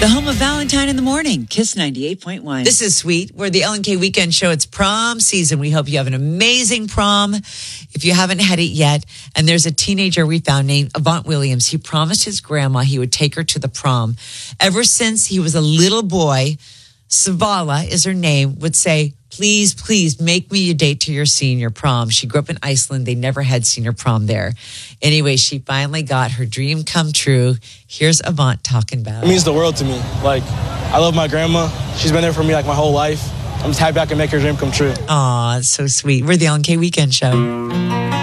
The home of Valentine in the Morning, Kiss 98.1. This is sweet. We're the L&K Weekend Show. It's prom season. We hope you have an amazing prom. If you haven't had it yet, and there's a teenager we found named Avant Williams. He promised his grandma he would take her to the prom. Ever since he was a little boy, Savala is her name, would say, please, please make me a date to your senior prom. She grew up in Iceland. They never had senior prom there. Anyway, she finally got her dream come true. Here's Avant talking about it. It means the world to me. Like, I love my grandma. She's been there for me like my whole life. I'm just happy I can make her dream come true. Aw, it's so sweet. We're the L&K Weekend Show.